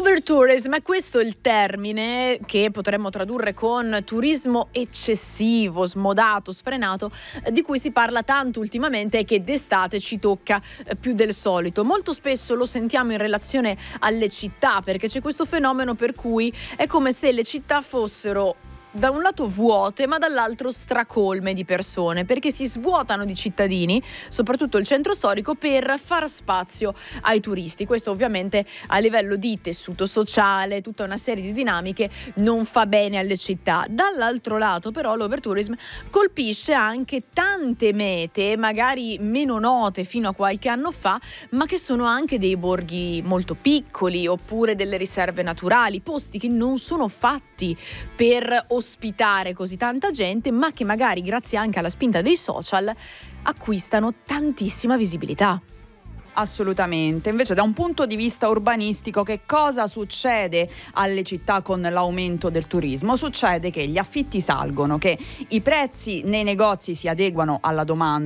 Overtourism è questo il termine che potremmo tradurre con turismo eccessivo, smodato, sfrenato, di cui si parla tanto ultimamente e che d'estate ci tocca più del solito. Molto spesso lo sentiamo in relazione alle città, perché c'è questo fenomeno per cui è come se le città fossero da un lato vuote, ma dall'altro stracolme di persone, perché si svuotano di cittadini, soprattutto il centro storico, per far spazio ai turisti. Questo ovviamente a livello di tessuto sociale, tutta una serie di dinamiche, non fa bene alle città. Dall'altro lato però l'overtourism colpisce anche tante mete, magari meno note fino a qualche anno fa, ma che sono anche dei borghi molto piccoli, oppure delle riserve naturali, posti che non sono fatti per ospitare così tanta gente, ma che magari grazie anche alla spinta dei social acquistano tantissima visibilità. Assolutamente. Invece da un punto di vista urbanistico, che cosa succede alle città con l'aumento del turismo? Succede che gli affitti salgono, che i prezzi nei negozi si adeguano alla domanda